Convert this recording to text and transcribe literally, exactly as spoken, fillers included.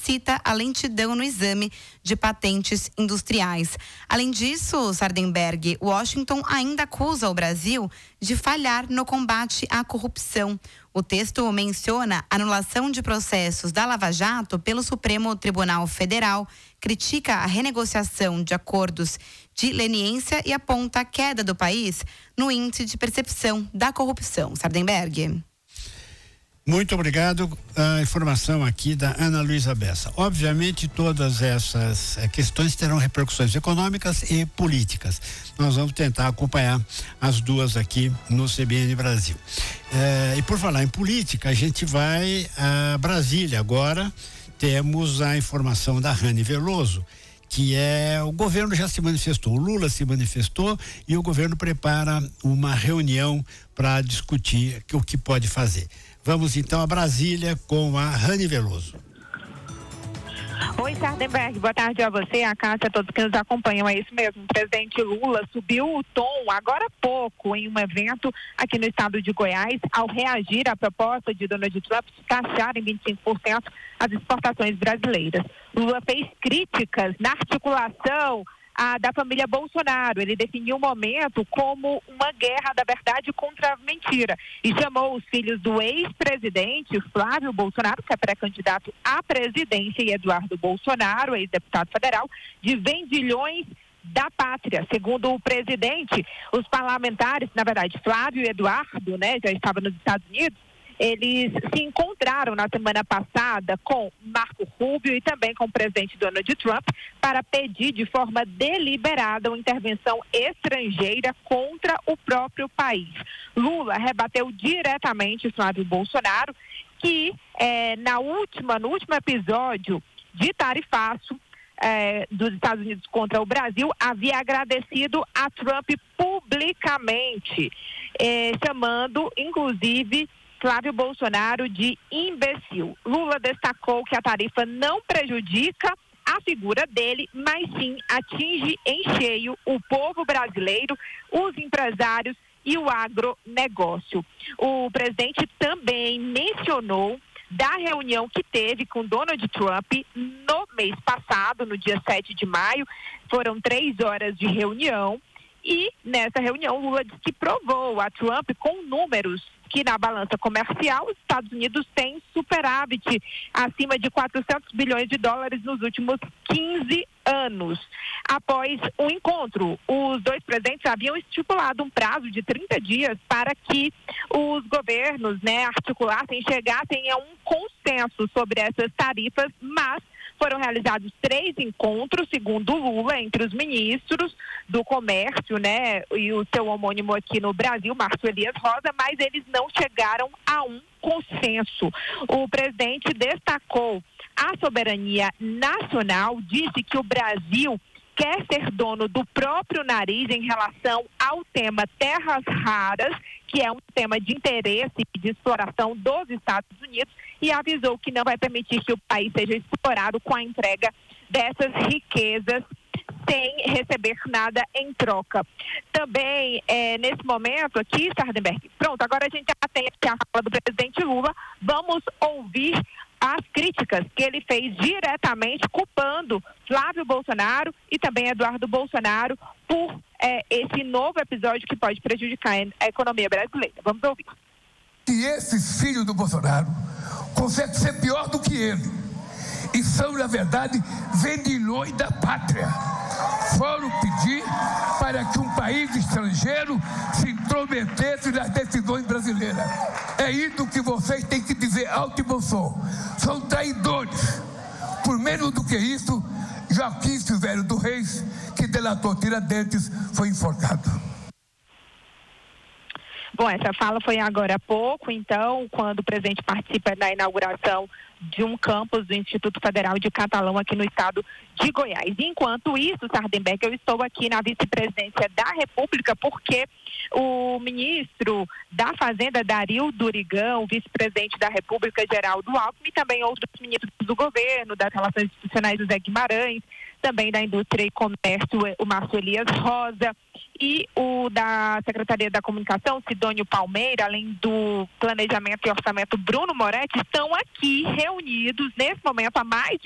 cita a lentidão no exame de patentes industriais. Além disso, Sardenberg, Washington ainda acusa o Brasil de falhar no combate à corrupção. O texto menciona a anulação de processos da Lava Jato pelo Supremo Tribunal Federal, critica a renegociação de acordos de leniência e aponta a queda do país no índice de percepção da corrupção. Sardenberg. Muito obrigado. A informação aqui da Ana Luísa Bessa. Obviamente, todas essas eh, questões terão repercussões econômicas e políticas. Nós vamos tentar acompanhar as duas aqui no C B N Brasil. Eh, e por falar em política, a gente vai a Brasília agora. Temos a informação da Rani Veloso, que é, o governo já se manifestou, o Lula se manifestou e o governo prepara uma reunião para discutir o que pode fazer. Vamos então a Brasília com a Rani Veloso. Oi, Sardenberg, boa tarde a você, a Cássia, a todos que nos acompanham. É isso mesmo, o presidente Lula subiu o tom agora há pouco em um evento aqui no estado de Goiás ao reagir à proposta de Donald Trump de taxar em vinte e cinco por cento as exportações brasileiras. Lula fez críticas na articulação a da família Bolsonaro. Ele definiu o momento como uma guerra da verdade contra a mentira e chamou os filhos do ex-presidente Flávio Bolsonaro, que é pré-candidato à presidência, e Eduardo Bolsonaro, ex-deputado federal, de vendilhões da pátria. Segundo o presidente, os parlamentares, na verdade, Flávio e Eduardo, né, já estavam nos Estados Unidos. Eles se encontraram na semana passada com Marco Rubio e também com o presidente Donald Trump para pedir de forma deliberada uma intervenção estrangeira contra o próprio país. Lula rebateu diretamente Flávio Bolsonaro, que eh, na última, no último episódio de tarifaço eh, dos Estados Unidos contra o Brasil, havia agradecido a Trump publicamente, eh, chamando, inclusive, Flávio Bolsonaro de imbecil. Lula destacou que a tarifa não prejudica a figura dele, mas sim atinge em cheio o povo brasileiro, os empresários e o agronegócio. O presidente também mencionou da reunião que teve com Donald Trump no mês passado, no dia sete de maio. Foram três horas de reunião e nessa reunião Lula disse que provou a Trump com números que na balança comercial os Estados Unidos têm superávit acima de quatrocentos bilhões de dólares nos últimos quinze anos. Após o encontro, os dois presidentes haviam estipulado um prazo de trinta dias para que os governos, né, articulassem, chegassem a um consenso sobre essas tarifas, mas foram realizados três encontros, segundo Lula, entre os ministros do comércio, né, e o seu homônimo aqui no Brasil, Márcio Elias Rosa, mas eles não chegaram a um consenso. O presidente destacou a soberania nacional, disse que o Brasil quer ser dono do próprio nariz em relação ao tema terras raras, que é um tema de interesse e de exploração dos Estados Unidos, e avisou que não vai permitir que o país seja explorado com a entrega dessas riquezas sem receber nada em troca. Também, é, nesse momento aqui, Sardenberg, pronto, agora a gente já tem aqui a fala do presidente Lula, vamos ouvir as críticas que ele fez diretamente culpando Flávio Bolsonaro e também Eduardo Bolsonaro por é, esse novo episódio que pode prejudicar a economia brasileira. Vamos ouvir. E esses filhos do Bolsonaro conseguem ser pior do que ele. E são, na verdade, vendilhões da pátria. Foram pedir para que um país estrangeiro se intrometesse nas decisões brasileiras. É isso que vocês têm que dizer alto e bom som. São traidores. Por menos do que isso, Joaquim Silvério do Reis, que delatou Tiradentes, foi enforcado. Bom, essa fala foi agora há pouco, então, quando o presidente participa da inauguração de um campus do Instituto Federal de Catalão aqui no estado de Goiás. Enquanto isso, Sardenberg, eu estou aqui na vice-presidência da República porque o ministro da Fazenda, Dario Durigão, vice-presidente da República, Geraldo Alckmin, e também outros ministros do governo, das Relações Institucionais, José Guimarães, também da Indústria e Comércio, o Márcio Elias Rosa, e o da Secretaria da Comunicação, Sidônio Palmeira, além do Planejamento e Orçamento, Bruno Moretti, estão aqui reunidos nesse momento há mais de